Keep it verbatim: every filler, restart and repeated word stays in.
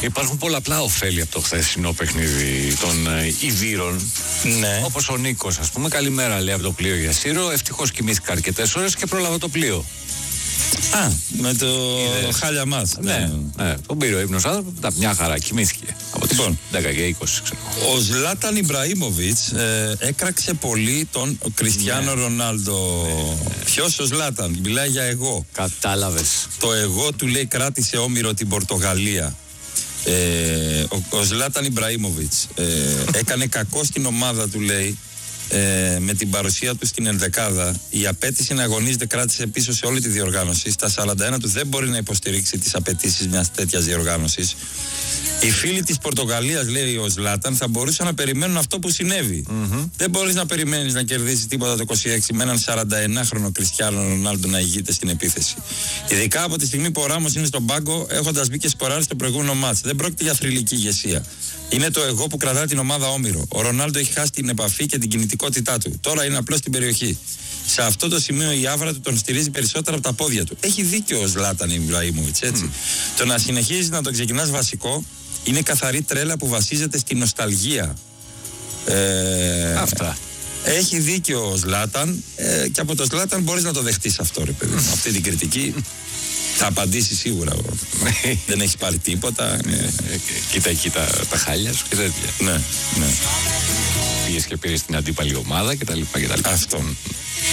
Υπάρχουν πολλαπλά ωφέλη από το χθεσινό παιχνίδι των ε, Ιδήρων. Ναι. Όπως ο Νίκος, ας πούμε. Καλημέρα, λέει, από το πλοίο για Σύρο. Ευτυχώς κοιμήθηκα αρκετές ώρες και πρόλαβα το πλοίο. Α, με το Είδες. χάλια μας. Ναι, ναι, τον πήρε ο ύπνος άνθρωπο, τα μια χαρά, κοιμήθηκε. Από τις Λοιπόν. δέκα και είκοσι, ξέρω. Ο Ζλάταν Ιμπραήμοβιτς ε, έκραξε πολύ τον Κριστιάνο Ναι. Ρονάλντο. Ποιος ο Ζλάταν, μιλάει για εγώ. Κατάλαβες. Το εγώ του, λέει, κράτησε όμηρο την Πορτογαλία. Ε, ο, ο Ζλάταν Ιμπραήμοβιτς ε, έκανε κακό στην ομάδα του, λέει, ε, με την παρουσία του στην ενδεκάδα. Η απέτηση να αγωνίζεται κράτησε πίσω σε όλη τη διοργάνωση. Στα σαράντα ένα του δεν μπορεί να υποστηρίξει τις απαιτήσεις μιας τέτοιας διοργάνωσης. Οι φίλοι της Πορτογαλίας, λέει ο Ζλάταν, θα μπορούσαν να περιμένουν αυτό που συνέβη. Mm-hmm. Δεν μπορείς να περιμένεις να κερδίσεις τίποτα το είκοσι έξι με έναν σαρανταενάχρονο Κριστιάνο Ρονάλντο να ηγείται στην επίθεση. Ειδικά από τη στιγμή που ο Ράμος είναι στον πάγκο, έχοντας μπει και σκοράρει στο προηγούμενο μάτς. Δεν πρόκειται για θρυλική ηγεσία. Είναι το εγώ που κρατά την ομάδα όμηρο. Ο Ρονάλντο έχει χάσει την επαφή και την κινητικότητά του. Τώρα είναι απλώς στην περιοχή. Σε αυτό το σημείο η άβρα του τον στηρίζει περισσότερο από τα πόδια του. Έχει δίκιο ο Ζλάταν Ιμπραήμοβιτς, έτσι. Mm. Το να συνεχίζεις να τον ξεκινάς βασικό είναι καθαρή τρέλα που βασίζεται στη νοσταλγία. Ε, Αυτά. Έχει δίκιο ο Ζλάταν ε, και από το Ζλάταν μπορείς να το δεχτείς αυτό, ρε παιδί. Αυτή την κριτική θα απαντήσει σίγουρα. Δεν έχει πάρει τίποτα. Ε, κοίτα εκεί τα, τα χάλια σου και τέτοια. Ναι, ναι. Πήγες και πήρες την αντίπαλη ομάδα κτλ. Αυτό.